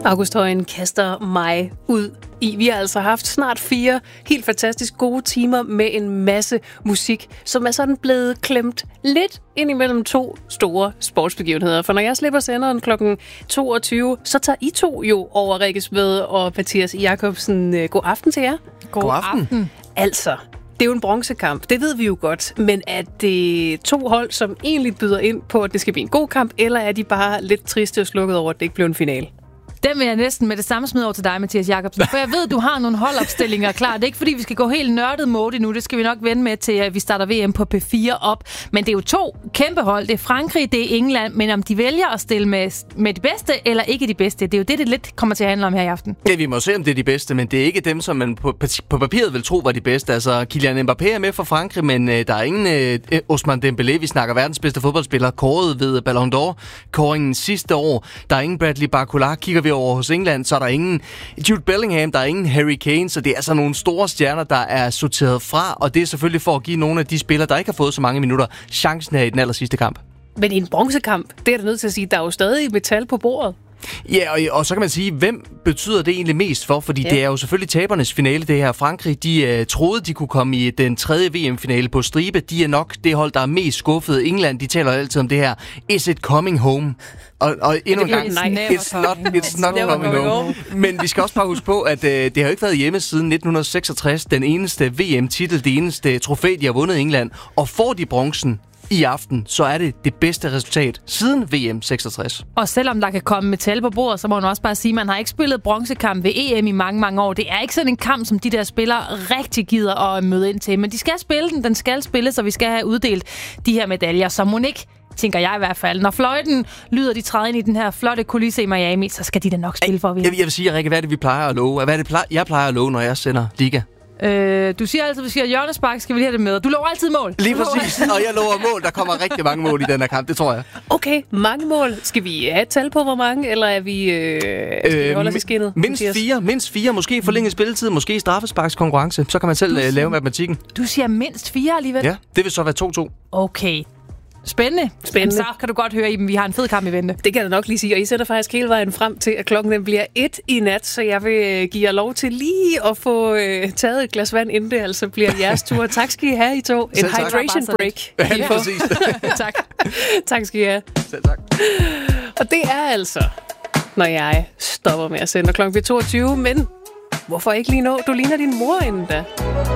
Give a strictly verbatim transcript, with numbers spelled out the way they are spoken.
August Højen kaster mig ud i. Vi har altså haft snart fire helt fantastisk gode timer med en masse musik, som er sådan blevet klemt lidt ind imellem to store sportsbegivenheder. For når jeg slipper senderen klokken toogtyve, så tager I to jo over Rikkes Ved og Mathias Jakobsen. God aften til jer. God, God aften. aften. Altså, det er jo en bronzekamp, det ved vi jo godt, men er det to hold, som egentlig byder ind på, at det skal blive en god kamp, eller er de bare lidt triste og slukket over, at det ikke blev en finale? Den vil jeg næsten med det samme smide over til dig, Mathias Jakobsen. For jeg ved, du har nogle holdopstillinger klar. Det er ikke, fordi vi skal gå helt nørdet mode nu. Det skal vi nok vende med til, at vi starter V M på P fire op. Men det er jo to kæmpe hold. Det er Frankrig, det er England. Men om de vælger at stille med, med de bedste, eller ikke de bedste, det er jo det, det lidt kommer til at handle om her i aften. Ja, vi må se, om det er de bedste, men det er ikke dem, som man på, på papiret vil tro var de bedste. Altså, Kylian Mbappé er med for Frankrig, men øh, der er ingen øh, Ousmane Dembélé. Vi snakker verdens bedste fodboldspiller, kåret ved Ballon d'Or-kåringen sidste år. Der er ingen Bradley Barcola. Kigger vi over hos England, så er der ingen Jude Bellingham, der er ingen Harry Kane, så det er altså nogle store stjerner, der er sorteret fra, og det er selvfølgelig for at give nogle af de spillere, der ikke har fået så mange minutter, chancen her i den aller sidste kamp. Men i en bronzekamp, det er der nødt til at sige, der er jo stadig metal på bordet. Ja, og, og så kan man sige, hvem betyder det egentlig mest for? Fordi ja. det er jo selvfølgelig tabernes finale, det her. Frankrig, de uh, troede, de kunne komme i den tredje V M-finale på stribe. De er nok det hold, der er mest skuffet. England, de taler altid om det her. Is it coming home? Og, og endnu en gang, it's not, it's not coming home. home. Men vi skal også bare huske på, at uh, det har jo ikke været hjemme siden nitten seksogtres. Den eneste V M-titel, det eneste trofæ, de har vundet i England. Og får de bronzen i aften, så er det det bedste resultat siden V M seksogtres. Og selvom der kan komme metal på bordet, så må man også bare sige, at man har ikke spillet bronzekamp ved E M i mange, mange år. Det er ikke sådan en kamp, som de der spillere rigtig gider at møde ind til. Men de skal spille den, den skal spilles, og vi skal have uddelt de her medaljer, som må ikke, tænker jeg i hvert fald. Når fløjten lyder, de træder ind i den her flotte kulisse i Miami, så skal de da nok spille for at vinde. Jeg, jeg vil sige, Rikke, hvad er det, vi plejer at love? Hvad er det, plejer, jeg plejer at love, når jeg sender liga? Øh, du siger altid, at vi skal have hjørnespark, skal vi lige have det med. Du lover altid mål. Lige præcis, og jeg lover mål. Der kommer rigtig mange mål i den her kamp, det tror jeg. Okay, mange mål. Skal vi have et tal på, hvor mange, eller er vi, øh, skal øh, vi holde os i skinnet? Mindst fire, mindst fire. Måske forlænget spilletid, måske straffesparkskonkurrence. Så kan man selv øh, lave matematikken. Du siger mindst fire alligevel? Ja, det vil så være to to. Okay. Spændende. Spændende. Så kan du godt høre, Iben, vi har en fed kamp i vente. Det kan jeg nok lige sige, og I sætter faktisk hele vejen frem til, at klokken den bliver et i nat, så jeg vil give jer lov til lige at få øh, taget et glas vand, inden det altså bliver jeres tur. Tak skal I have, I to. En Selv hydration tak. break. Ja, lige præcis. tak. Tak skal I have. Selv tak. Og det er altså, når jeg stopper med at sende, klokken bliver toogtyve, men hvorfor ikke lige nå? Du ligner din mor inden da.